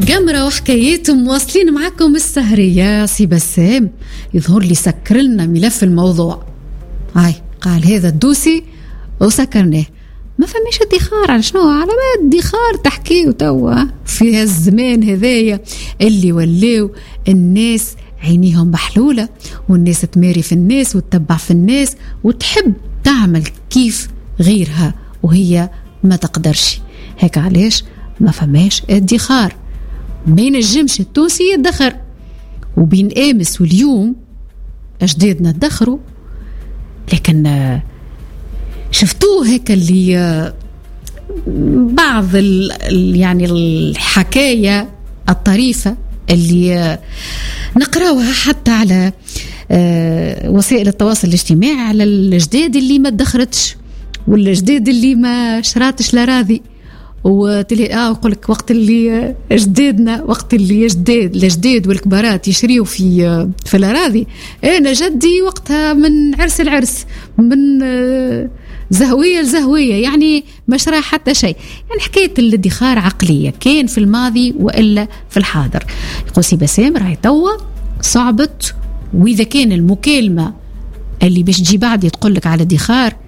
قمرة وحكايتهم واصلين معكم السهرية. سي بسام يظهر لي سكر لنا ملف الموضوع. هاي قال هذا الدوسي وسكرناه. ما فماش ادخار على شنو؟ على ما ادخار تحكي وتوا في الزمان هذايا اللي ولاو الناس عينيهم محلولة والناس تماري في الناس وتتبع في الناس وتحب تعمل كيف غيرها وهي ما تقدرش. هيك علاش ما فماش ادخار. بين الجمش التونسي يدخر وبين امس واليوم اجدادنا ادخروا، لكن شفتوه هيك اللي بعض يعني الحكاية الطريفة اللي نقراوها حتى على وسائل التواصل الاجتماعي على الجداد اللي ما ادخرتش والجداد اللي ما شراتش لراضي يقول لك وقت اللي اجدادنا وقت اللي الجداد والكبارات يشريوا في الاراضي. انا جدي وقتها من عرس العرس من زهويه لزهويه يعني ما شرى حتى شيء. يعني حكايه الادخار عقليه كان في الماضي والا في الحاضر. يقول سي بسام راهي توا صعبت، واذا كان المكالمه اللي باش تجي بعد تقول لك على الادخار